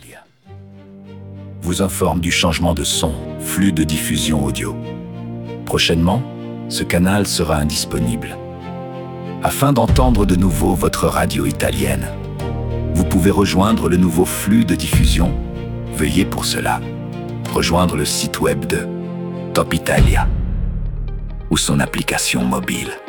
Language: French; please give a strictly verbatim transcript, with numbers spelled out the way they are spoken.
Italia vous informe du changement de son, flux de diffusion audio. Prochainement, ce canal sera indisponible. Afin d'entendre de nouveau votre radio italienne, vous pouvez rejoindre le nouveau flux de diffusion. Veuillez pour cela rejoindre le site web de Top Italia ou son application mobile.